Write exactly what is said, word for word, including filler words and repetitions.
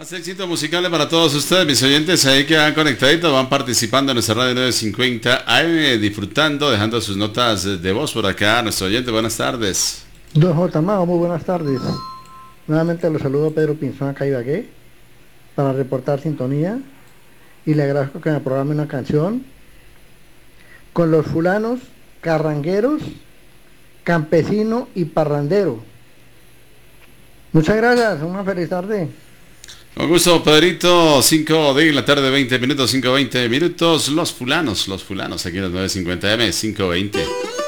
Más éxito musical para todos ustedes, mis oyentes, ahí que van conectaditos, van participando en nuestra radio novecientos cincuenta A M, disfrutando, dejando sus notas de voz por acá. Nuestro oyente, buenas tardes. Don J. Mago, muy buenas tardes. Nuevamente los saludo a Pedro Pinzón acá Ibagué para reportar sintonía y le agradezco que me programe una canción con los fulanos, carrangueros, campesino y parrandero. Muchas gracias, una feliz tarde. Con gusto, Pedrito. Cinco de la tarde, veinte minutos, cinco veinte minutos. Los fulanos, los fulanos, aquí en las nueve cincuenta A M, cinco veinte.